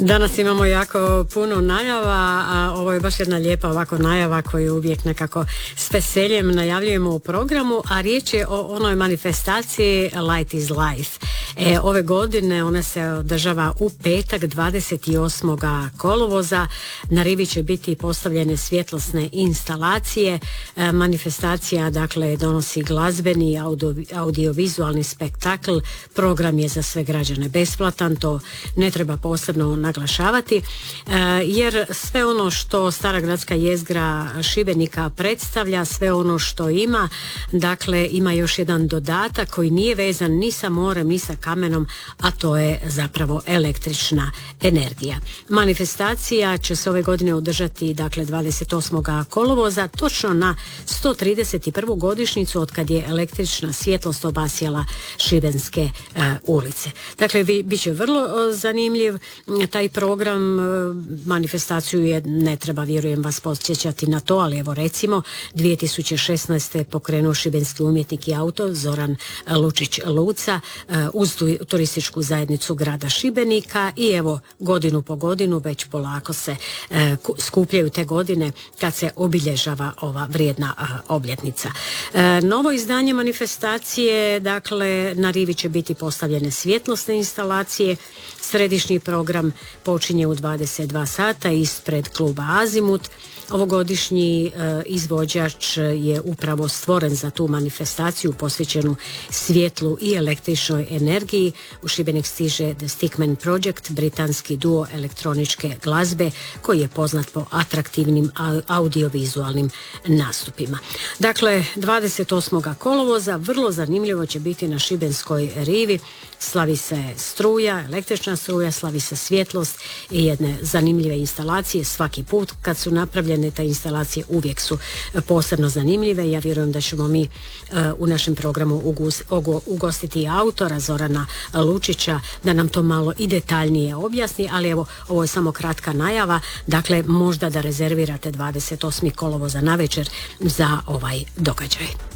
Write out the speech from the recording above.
Danas imamo jako puno najava, a ovo je baš jedna lijepa ovako najava koju uvijek nekako s veseljem najavljujemo u programu, a riječ je o onoj manifestaciji Light is Life. Ove godine ona se održava u petak 28. kolovoza. Na rivi će biti postavljene svjetlosne instalacije. Manifestacija dakle donosi glazbeni audiovizualni spektakl. Program je za sve građane besplatan, to ne treba posebno naglašavati, jer sve ono što Stara gradska jezgra Šibenika predstavlja, sve ono što ima, dakle ima još jedan dodatak koji nije vezan ni sa morem ni sa kamenom, a to je zapravo električna energija. Manifestacija će se ove godine održati dakle 28. kolovoza, točno na 131. godišnjicu od kad je električna svjetlost obasjala šibenske ulice. Dakle, bit će vrlo zanimljiv taj program. Manifestaciju je, ne treba vjerujem vas podsjećati na to, ali evo recimo 2016. pokrenuo šibenski umjetnik i autor Zoran Lučić Luca uz turističku zajednicu grada Šibenika i evo godinu po godinu već polako se skupljaju te godine kad se obilježava ova vrijedna obljetnica. Novo izdanje manifestacije, dakle na rivi će biti postavljene svjetlosne instalacije. Središnji program počinje u 22 sata ispred kluba Azimut. Ovogodišnji izvođač je upravo stvoren za tu manifestaciju posvećenu svjetlu i električnoj energiji. U Šibenik stiže The Stickman Project, britanski duo elektroničke glazbe koji je poznat po atraktivnim audiovizualnim nastupima. Dakle, 28. kolovoza vrlo zanimljivo će biti na šibenskoj rivi. Slavi se struja, električna struja, slavi se svjetlost i jedne zanimljive instalacije. Svaki put kad su napravljene te instalacije uvijek su posebno zanimljive. Ja vjerujem da ćemo mi u našem programu ugostiti autora Zorana Lučića da nam to malo i detaljnije objasni, ali evo ovo je samo kratka najava, dakle možda da rezervirate 28. kolovoza navečer za ovaj događaj.